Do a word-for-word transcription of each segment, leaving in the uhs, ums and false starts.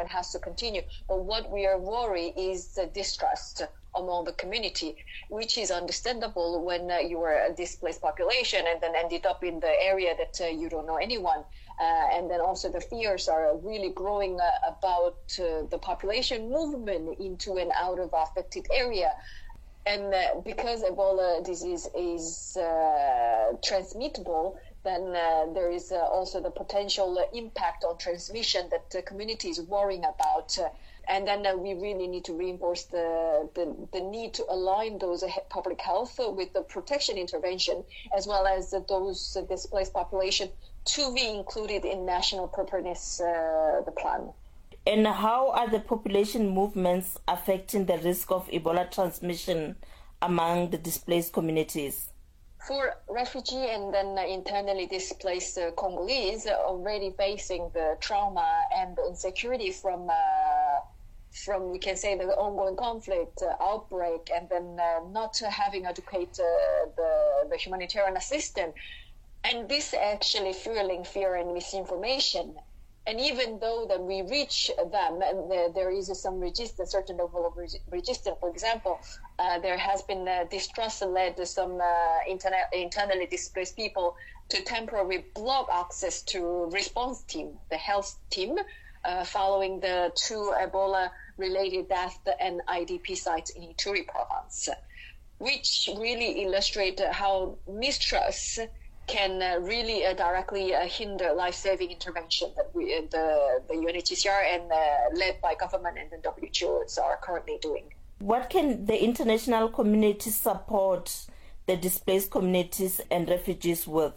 and has to continue. But what we are worried is the distrust among the community, which is understandable when uh, you are a displaced population and then ended up in the area that uh, you don't know anyone. Uh, and then also the fears are really growing uh, about uh, the population movement into and out of affected area. And uh, because Ebola disease is uh, transmittable, then uh, there is uh, also the potential uh, impact on transmission that the community is worrying about. Uh, and then uh, we really need to reinforce the, the, the need to align those uh, public health with the protection intervention, as well as uh, those uh, displaced population to be included in national preparedness, uh, the plan. And how are the population movements affecting the risk of Ebola transmission among the displaced communities? For refugee and then internally displaced uh, Congolese already facing the trauma and the insecurity from, uh, from we can say, the ongoing conflict, uh, outbreak, and then uh, not having adequate uh, the, the humanitarian assistance. And this actually fueling fear and misinformation. And even though that we reach them, and the, there is some resistance, certain level of resistance. For example, uh, there has been uh, distrust led to some uh, interna- internally displaced people to temporarily block access to response team, the health team, uh, following the two Ebola-related deaths and I D P sites in Ituri province, which really illustrate how mistrust can uh, really uh, directly uh, hinder life-saving intervention that we, uh, the, the U N H C R and uh, led by government and the W H O are currently doing. What can the international community support the displaced communities and refugees with?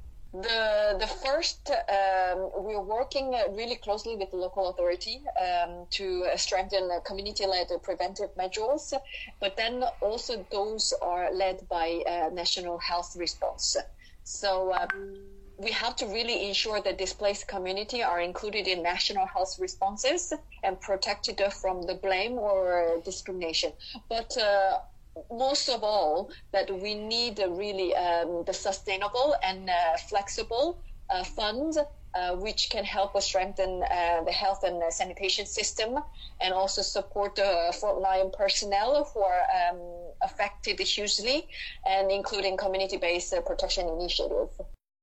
The the first, um, we're working uh, really closely with the local authority um, to uh, strengthen uh, community-led preventive measures, but then also those are led by uh, national health response. So um, we have to really ensure that displaced community are included in national health responses and protected from the blame or discrimination. But uh, most of all, that we need uh, really um, the sustainable and uh, flexible uh, funds uh, which can help us strengthen uh, the health and uh, sanitation system, and also support the uh, frontline personnel who are um, affected hugely, and including community-based uh, protection initiatives.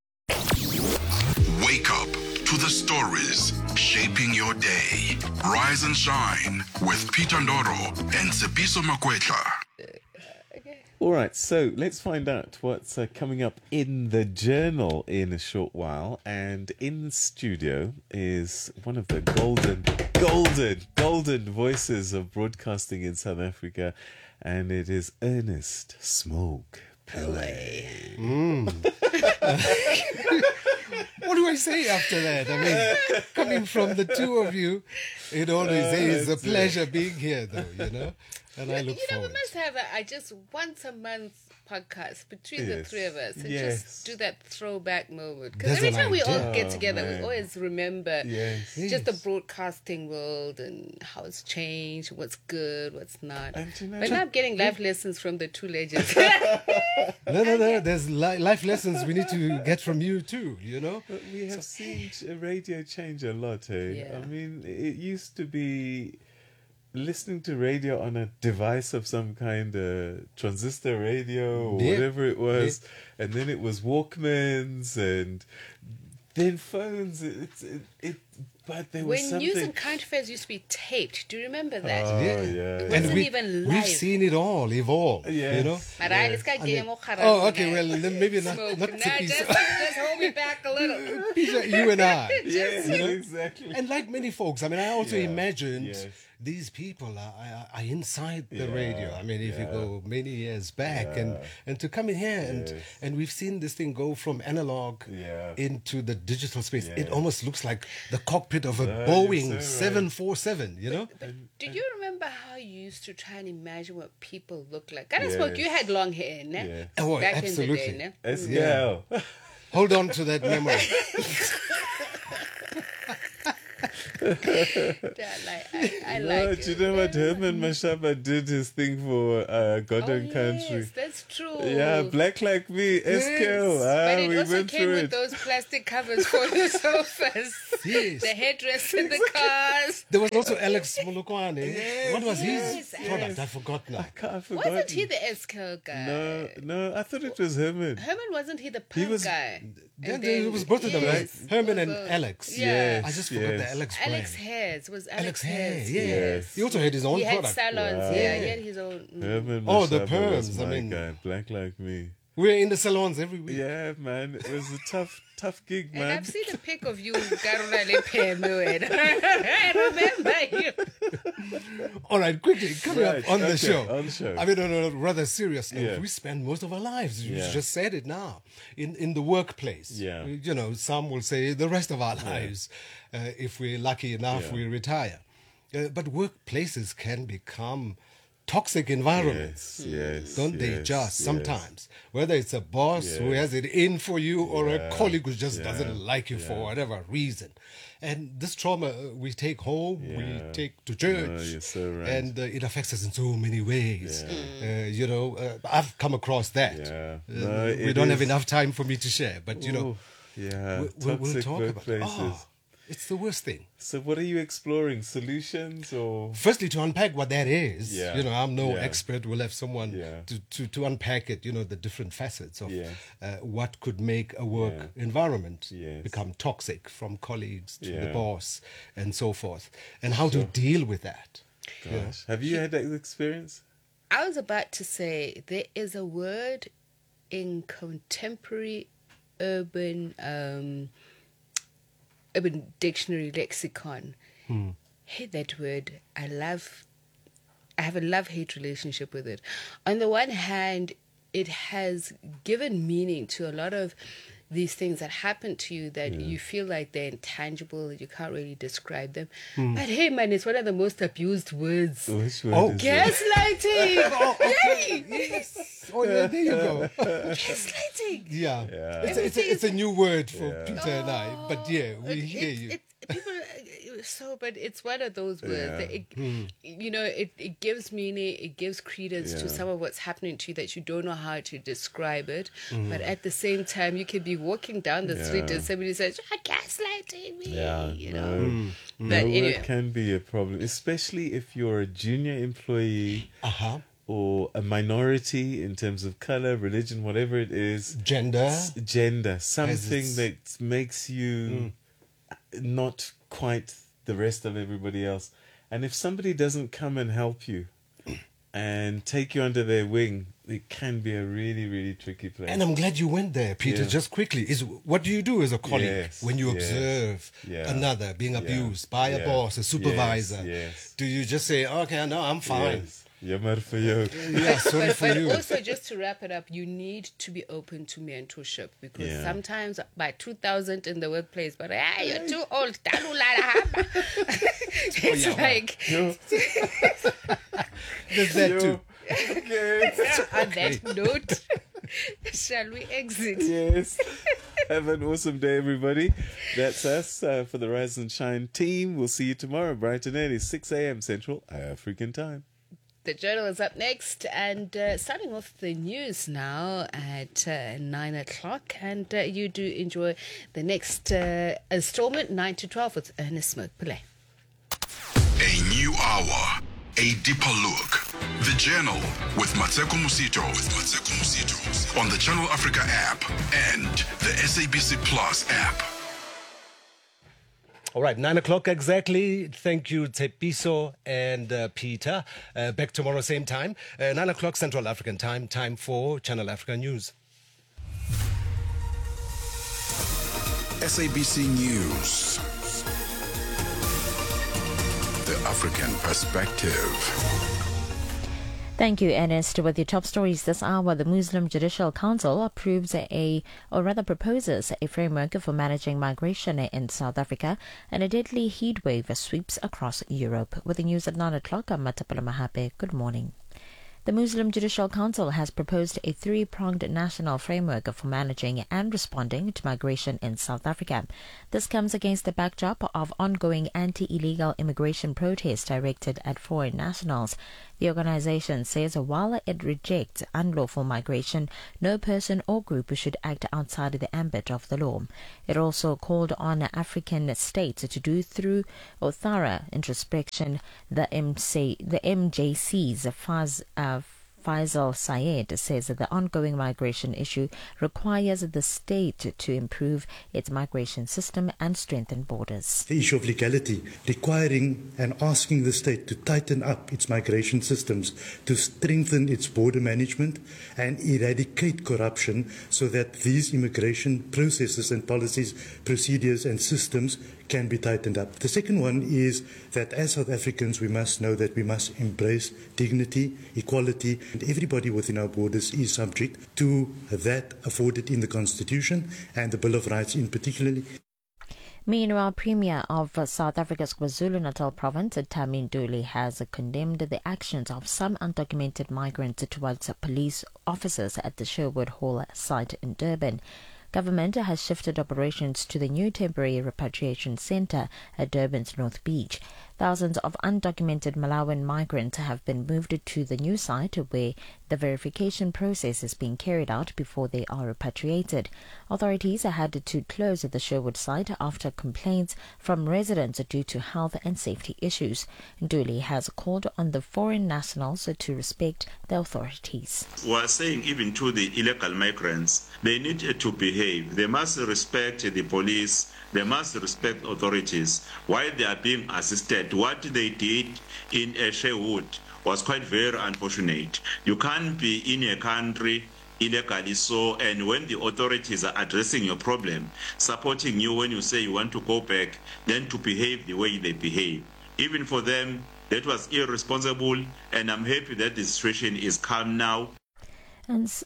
Wake up to the stories shaping your day. Rise and shine with Peter Ndoro and Tsepiso Makwetla. All right, so let's find out what's uh, coming up in the journal in a short while. And in the studio is one of the golden, golden, golden voices of broadcasting in South Africa, and it is Ernest Smoke Pillay. Mm. What do I say after that? I mean, coming from the two of you, it always uh, is a pleasure it. being here, though, you know? And I look you know, forward. we must have a, a just once a month podcast between yes. the three of us and yes. just do that throwback moment. Because every time we all get together, oh, we always remember yes. just yes. the broadcasting world and how it's changed, what's good, what's not. And you know, but now I'm getting life lessons from the two legends. no, no, no. There's li- life lessons we need to get from you too, you know? But we have so, seen radio change a lot, eh? Yeah. I mean, it used to be listening to radio on a device of some kind, uh, transistor radio or yeah. whatever it was, yeah. and then it was Walkmans and then phones. It, it, it but there was when something. news and current affairs used to be taped, do you remember that? Oh, yeah. yeah. It And wasn't we, even live. we've seen it all evolve, Yes. you know? Yes. Then, oh, okay, well, then maybe not, Smoke. not Nah, to be just, so. just hold me back a little. You and I. Yes, you know? exactly. And like many folks, I mean, I also Yeah. imagined Yes. these people are, are, are inside the Yeah. radio. I mean, if Yeah. you go many years back, Yeah. and, and to come in here, and, Yes. and we've seen this thing go from analog Yeah. into the digital space. Yeah. It almost looks like the cockpit of a No, Boeing you're so right. seven forty-seven, you know? But do you remember how you used to try and imagine what people look like? I spoke, you Yes. had long hair, ne? Yes. Oh, Back absolutely. in the day, ne? S Yeah. L. Hold on to that memory. Yeah, like, I, I No, like do you it. know what Herman Mashaba did his thing for uh, God Oh, and Country? yes, that's true. Yeah, Black Like Me, S K L. Yes. Ah, But it we also went came through with it. those plastic covers for the sofas, Yes. the headrests in the cars. There was also Alex Molokwane. What was yes, his product? I forgot now. I can't, I forgot. Wasn't he the S K L guy? No, no, I thought it was Herman. Herman, wasn't he the He punk was- guy? Yeah, And there then- was both of them, right? yes, Herman and both. Alex. Yeah. Yes, I just forgot yes. the Alex brand. Alex Hairs was Alex, Alex Hair, Hairs. yeah. Yes. He also had his own He had product. salons. Wow. Yeah, he had his own. Herman Oh, the Mashaba was perms, I my mean- guy. Black Like Me. We're in the salons every week. Yeah, man, it was a tough, tough gig, And man. I've seen a pic of you, Karuna Lepeme. I remember you. All right, quickly, coming Right, up on the okay, show. on the show. I mean, on a rather serious note, Yeah. we spend most of our lives, you Yeah. just said it now, in, in the workplace. Yeah. You know, some will say the rest of our lives, uh, if we're lucky enough, Yeah. we retire. Uh, but workplaces can become toxic environments. Yes, yes. Don't they yes, just yes. sometimes? Whether it's a boss who Yeah. has it in for you or Yeah, a colleague who just yeah, doesn't like you for yeah. whatever reason. And this trauma uh, we take home, we Yeah. take to church. No, you're so right. And uh, it affects us in so many ways. Uh, you know, uh, I've come across that. Yeah. Uh, No, we it don't have is- enough time for me to share, but you know, Ooh, yeah, we- we'll, we'll toxic talk about it. workplaces. Oh, it's the worst thing. So, what are you exploring? Solutions or? Firstly, to unpack what that is, Yeah. you know, I'm no Yeah. expert. We'll have someone Yeah. to, to, to unpack it, you know, the different facets of Yes. uh, what could make a work Yeah. environment Yes. become toxic, from colleagues to the Yeah. boss and so forth, and how to deal with that. Gosh, have you had that experience? I was about to say there is a word in contemporary urban um, urban dictionary lexicon. Hate that word. I love. I have a love-hate relationship with it. On the one hand, it has given meaning to a lot of these things that happen to you that you feel like they're intangible, you can't really describe them. But hey, man, it's one of the most abused words. Which one Oh, is it? Gaslighting! Yay! Yes. Oh, yeah, there you go. Gaslighting! Yeah. Yeah. It's, a, it's, a, it's a new word for Yeah. Peter and I, but yeah, we It- hear it- you. it- people, uh, so, but it's one of those words Yeah. that, it, you know, it, it gives meaning, it gives credence to Yeah. some of what's happening to you that you don't know how to describe it. But at the same time, you could be walking down the street Yeah. and somebody says, "You're gaslighting me," Yeah, you no, know. no, But anyway. it can be a problem, especially if you're a junior employee Uh-huh. or a minority in terms of color, religion, whatever it is. Gender. S- gender, something it's- that makes you not quite the rest of everybody else. And if somebody doesn't come and help you and take you under their wing, it can be a really, really tricky place. And I'm glad you went there, Peter. Yeah. Just quickly, is what do you do as a colleague Yes, when you yes, observe yeah, another being yeah, abused by a yeah, boss, a supervisor? yes, yes. Do you just say, "Okay, no, I'm fine"? Yes. Yamar for you. Yeah, sorry but, for but you. also, just to wrap it up, you need to be open to mentorship because Yeah. sometimes by two thousand in the workplace, but ah, you're too old. It's yeah, like, Yo, There's that yo. too. Okay. on that note, shall we exit? Yes. Have an awesome day, everybody. That's us uh, for the Rise and Shine team. We'll see you tomorrow, bright and early, six a.m. Central African time. The journal is up next, and uh, starting off the news now at uh, nine o'clock. And uh, you do enjoy the next uh, installment, nine to twelve, with Ernest Smoke Pillay. A new hour, a deeper look. The Journal with Matseko Musito. With Matseko Musito. On the Channel Africa app and the S A B C Plus app. All right, nine o'clock exactly. Thank you, Tepiso and uh, Peter. Uh, back tomorrow, same time. Uh, nine o'clock Central African time. Time for Channel Africa News. S A B C News. The African Perspective. Thank you, Ernest. With your top stories this hour, the Muslim Judicial Council approves a, or rather proposes a framework for managing migration in South Africa, and a deadly heatwave sweeps across Europe. With the news at nine o'clock, I'm Matapala Mahape. Good morning. The Muslim Judicial Council has proposed a three-pronged national framework for managing and responding to migration in South Africa. This comes against the backdrop of ongoing anti-illegal immigration protests directed at foreign nationals. The organization says while it rejects unlawful migration, no person or group should act outside the ambit of the law. It also called on African states to do through or thorough introspection. The M C, the M J C's Faz, uh, Faisal Sayed says that the ongoing migration issue requires the state to improve its migration system and strengthen borders. The issue of legality, requiring and asking the state to tighten up its migration systems, to strengthen its border management and eradicate corruption so that these immigration processes and policies, procedures and systems can be tightened up. The second one is that as South Africans we must know that we must embrace dignity, equality, and everybody within our borders is subject to that afforded in the Constitution and the Bill of Rights in particular. Meanwhile, Premier of South Africa's KwaZulu-Natal province, Thami Nduli, has condemned the actions of some undocumented migrants towards police officers at the Sherwood Hall site in Durban. Government has shifted operations to the new temporary repatriation centre at Durban's North Beach. Thousands of undocumented Malawian migrants have been moved to the new site where the verification process is being carried out before they are repatriated. Authorities had to close the Sherwood site after complaints from residents due to health and safety issues. Nduli has called on the foreign nationals to respect the authorities. We are saying even to the illegal migrants, they need to behave. They must respect the police. They must respect authorities. While they are being assisted, what they did in Sherwood was quite very unfortunate. You can't be in a country illegally so, and when the authorities are addressing your problem, supporting you when you say you want to go back, then to behave the way they behave. Even for them, that was irresponsible, and I'm happy that the situation is calm now. And s-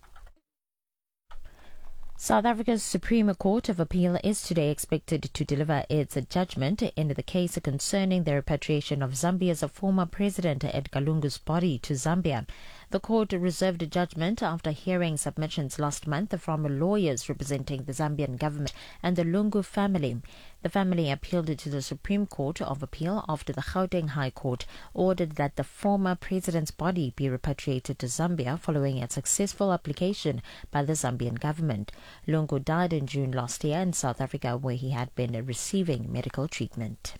South Africa's Supreme Court of Appeal is today expected to deliver its judgment in the case concerning the repatriation of Zambia's former president Edgar Lungu's body to Zambia. The court reserved judgment after hearing submissions last month from lawyers representing the Zambian government and the Lungu family. The family appealed to the Supreme Court of Appeal after the Gauteng High Court ordered that the former president's body be repatriated to Zambia following a successful application by the Zambian government. Lungu died in June last year in South Africa, where he had been receiving medical treatment.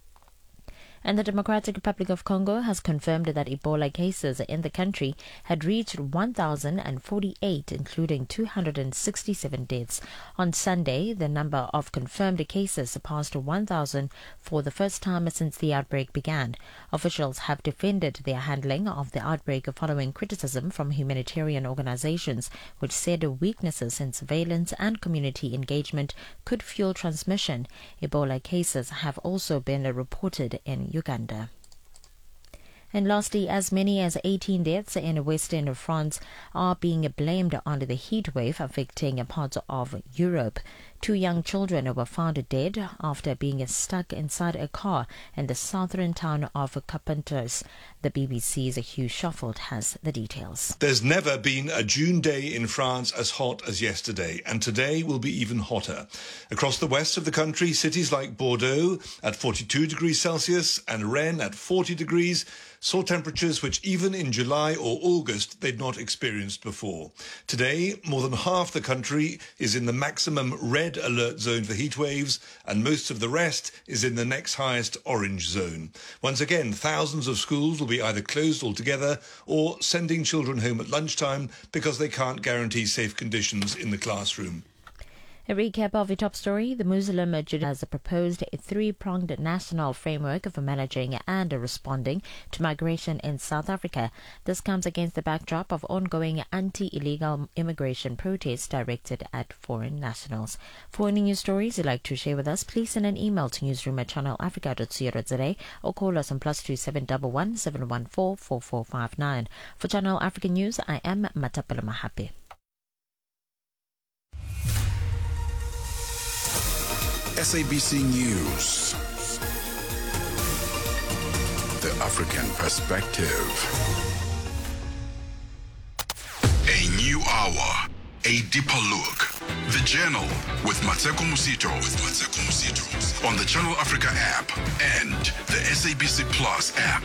And the Democratic Republic of Congo has confirmed that Ebola cases in the country had reached one thousand forty-eight, including two hundred sixty-seven deaths. On Sunday, the number of confirmed cases surpassed one thousand for the first time since the outbreak began. Officials have defended their handling of the outbreak following criticism from humanitarian organizations, which said weaknesses in surveillance and community engagement could fuel transmission. Ebola cases have also been reported in Uganda. And lastly, as many as eighteen deaths in western France are being blamed on the heat wave affecting parts of Europe. Two young children were found dead after being stuck inside a car in the southern town of Carpentras. The B B C's Hugh Shuffield has the details. There's never been a June day in France as hot as yesterday, and today will be even hotter. Across the west of the country, cities like Bordeaux at forty-two degrees Celsius and Rennes at forty degrees saw temperatures which even in July or August they'd not experienced before. Today, more than half the country is in the maximum red alert zone for heat waves, and most of the rest is in the next highest orange zone. Once again, thousands of schools will be either closed altogether or sending children home at lunchtime because they can't guarantee safe conditions in the classroom. A recap of the top story. The Muslim Judicial has proposed a three-pronged national framework for managing and responding to migration in South Africa. This comes against the backdrop of ongoing anti-illegal immigration protests directed at foreign nationals. For any news stories you'd like to share with us, please send an email to newsroom at channel africa dot co dot za or call us on plus two seven one one seven one four four four five nine. For Channel Africa News, I am Matapela Mahape. S A B C News. The African Perspective. hour, a deeper look. The Journal with Mateko Musito, with Mateko Musito on the Channel Africa app and the S A B C Plus app.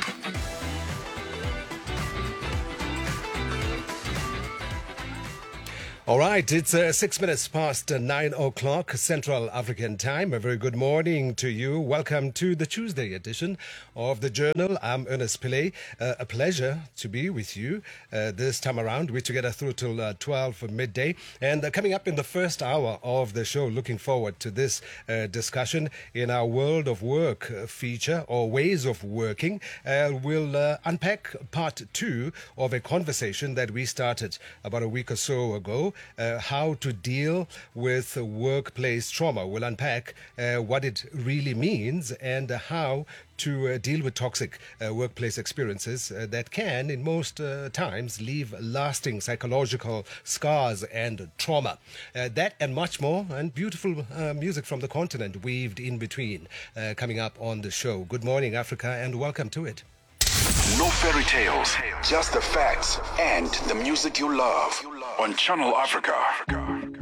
All right, it's uh, six minutes past uh, nine o'clock Central African time. A very good morning to you. Welcome to the Tuesday edition of the Journal. I'm Ernest Pillay. Uh, a pleasure to be with you uh, this time around. We're together through till uh, twelve midday. And uh, coming up in the first hour of the show, looking forward to this uh, discussion in our World of Work uh, feature, or Ways of Working. Uh, we'll uh, unpack part two of a conversation that we started about a week or so ago. Uh, how to deal with uh, workplace trauma. We'll unpack uh, what it really means and uh, how to uh, deal with toxic uh, workplace experiences uh, that can, in most uh, times, leave lasting psychological scars and trauma. Uh, that and much more, and beautiful uh, music from the continent weaved in between, uh, coming up on the show. Good morning, Africa, and welcome to it. No fairy tales, just the facts and the music you love on Channel Africa.